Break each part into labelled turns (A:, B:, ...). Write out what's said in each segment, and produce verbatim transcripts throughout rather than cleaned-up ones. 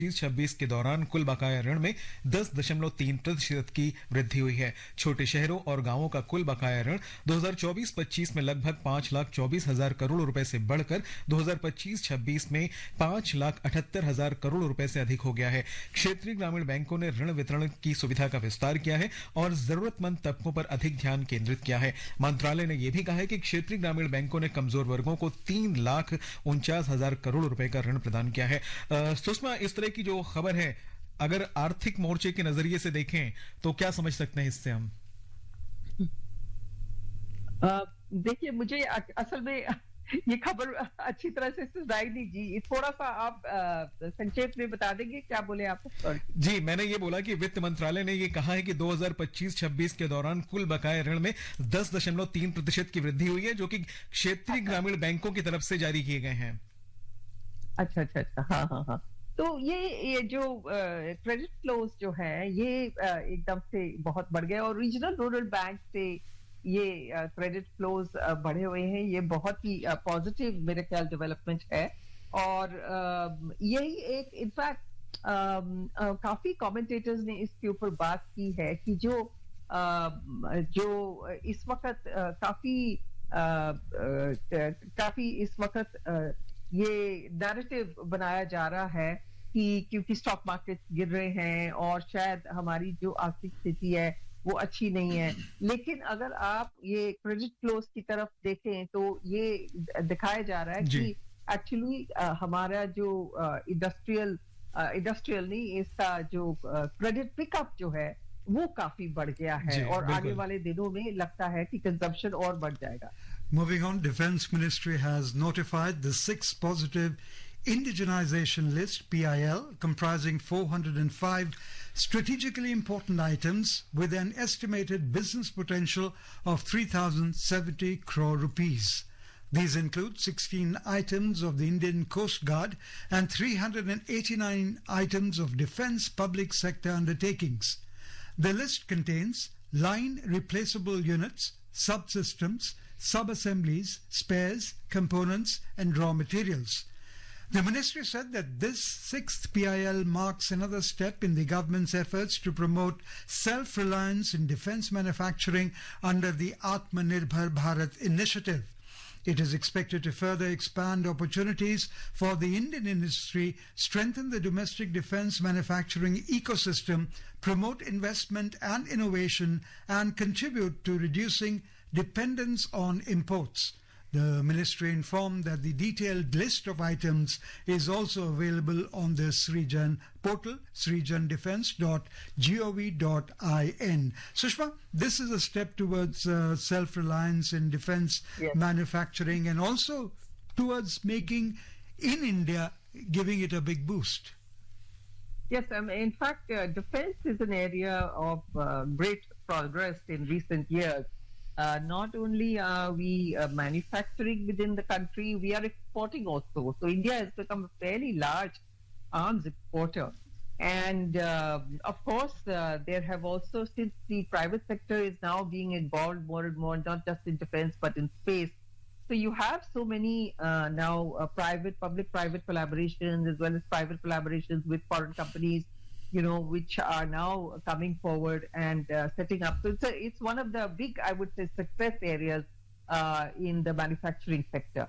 A: छब्बीस के दौरान कुल बकाया ऋण में दस दशमलव तीन प्रतिशत की वृद्धि हुई है। छोटे शहरों और गांवों का कुल बकाया ऋण दो हज़ार चौबीस पच्चीस में लगभग पांच लाख चौबीस हजार करोड़ रुपए से बढ़कर दो हज़ार पच्चीस छब्बीस में पांच लाख अठहत्तर हजार करोड़ रुपए से अधिक हो गया है। क्षेत्रीय ग्रामीण बैंकों ने ऋण वितरण की सुविधा का विस्तार किया है और जरूरतमंद तबकों पर अधिक ध्यान केंद्रित किया है। मंत्रालय ने यह भी कहा है कि क्षेत्रीय ग्रामीण बैंकों ने कमजोर वर्गों को तीन लाख उनचास हजार करोड़ रुपए का ऋण प्रदान किया है। सुषमा, इस तरह की जो खबर है, अगर आर्थिक मोर्चे के नजरिए से देखें तो क्या समझ सकते हैं इससे हम?
B: देखिए, मुझे असल में ये खबर अच्छी तरह से सुनाई नहीं जी। थोड़ा सा आप संक्षेप में बता देंगे, क्या बोले आप?
A: जी, मैंने ये बोला कि वित्त मंत्रालय ने ये कहा है कि दो हज़ार पच्चीस छब्बीस के दौरान कुल बकाया ऋण में दस दशमलव तीन प्रतिशत की वृद्धि हुई है, जो कि क्षेत्रीय ग्रामीण बैंकों की तरफ से जारी किए गए हैं।
B: अच्छा अच्छा अच्छा, हाँ हाँ हाँ। तो ये ये जो क्रेडिट फ्लोज जो है ये एकदम से बहुत बढ़ गए और रीजनल रूरल बैंक से ये क्रेडिट फ्लोज बढ़े हुए हैं। ये बहुत ही पॉजिटिव मेरे ख्याल डेवलपमेंट है और यही एक इनफैक्ट काफी कमेंटेटर्स ने इसके ऊपर बात की है कि जो जो इस वक्त काफी काफी इस वक्त ये नैरेटिव बनाया जा रहा है कि क्योंकि स्टॉक मार्केट गिर रहे हैं और शायद हमारी जो आर्थिक स्थिति है वो अच्छी नहीं है, लेकिन अगर आप ये क्रेडिट फ्लोज की तरफ देखें तो ये दिखाया जा रहा है कि एक्चुअली हमारा जो इंडस्ट्रियल इंडस्ट्रियल नहीं, इसका जो क्रेडिट पिकअप जो है वो काफी बढ़ गया है और आगे वाले दिनों में लगता है कि कंजम्पशन और बढ़ जाएगा।
C: Moving on, Defense Ministry has notified the sixth positive indigenization list, P I L, comprising four hundred five strategically important items with an estimated business potential of three thousand seventy crore rupees. These include sixteen items of the Indian Coast Guard and three hundred eighty-nine items of defense public sector undertakings. The list contains line replaceable units, subsystems, sub-assemblies, spares, components and raw materials. The ministry said that this sixth P I L marks another step in the government's efforts to promote self-reliance in defense manufacturing under the Atmanirbhar Bharat initiative. It is expected to further expand opportunities for the Indian industry, strengthen the domestic defense manufacturing ecosystem, promote investment and innovation, and contribute to reducing dependence on imports. The ministry informed that the detailed list of items is also available on the Srijan portal, srijan defense dot gov dot in. Sushma, this is a step towards uh, self-reliance in defense yes. manufacturing and also towards making in India, giving it a big boost.
B: Yes, um, in fact, uh, defense is an area of uh, great progress in recent years. Uh, not only are we uh, manufacturing within the country, we are exporting also. So India has become a fairly large arms exporter. And uh, of course, uh, there have also, since the private sector is now being involved more and more, not just in defense, but in space. So you have so many uh, now uh, private, public-private collaborations as well as private collaborations with foreign companies, you know, which are now coming forward and uh, setting up. So it's, a, it's one of the big, I would say, success areas uh, in the manufacturing sector.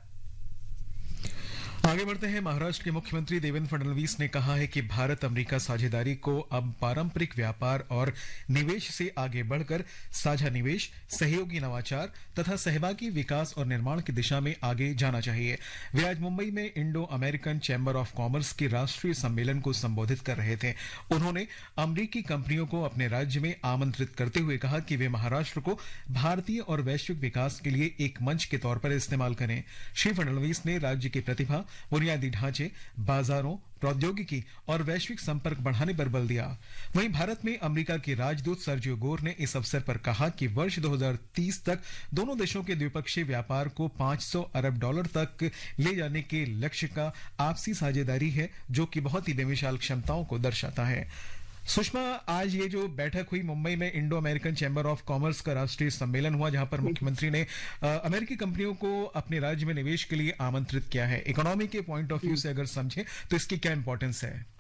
A: आगे बढ़ते हैं। महाराष्ट्र के मुख्यमंत्री देवेंद्र फडणवीस ने कहा है कि Bharat America साझेदारी को अब पारंपरिक व्यापार और निवेश से आगे बढ़कर साझा निवेश, सहयोगी नवाचार तथा सहभागी विकास और निर्माण की दिशा में आगे जाना चाहिए। वे आज मुंबई में Indo American chamber of commerce के राष्ट्रीय सम्मेलन को संबोधित कर रहे थे। उन्होंने अमेरिकी कंपनियों को अपने राज्य में आमंत्रित करते हुए कहा कि वे महाराष्ट्र को भारतीय और वैश्विक विकास के लिए एक मंच के तौर पर इस्तेमाल करें। श्री फडणवीस ने राज्य की प्रतिभा, बुनियादी ढांचे, बाजारों, प्रौद्योगिकी और वैश्विक संपर्क बढ़ाने पर बल दिया। वहीं भारत में अमेरिका के राजदूत सर्जियो गोर ने इस अवसर पर कहा कि वर्ष दो हज़ार तीस तक दोनों देशों के द्विपक्षीय व्यापार को पाँच सौ अरब डॉलर तक ले जाने के लक्ष्य का आपसी साझेदारी है, जो कि बहुत ही बेमिसाल क्षमताओं को दर्शाता है। सुषमा, आज ये जो बैठक हुई मुंबई में, Indo American chamber of commerce का राष्ट्रीय सम्मेलन हुआ, जहां पर मुख्यमंत्री ने अमेरिकी कंपनियों को अपने राज्य में निवेश के लिए आमंत्रित किया है। इकोनॉमी के पॉइंट ऑफ व्यू से अगर समझें तो इसकी क्या इंपॉर्टेंस है?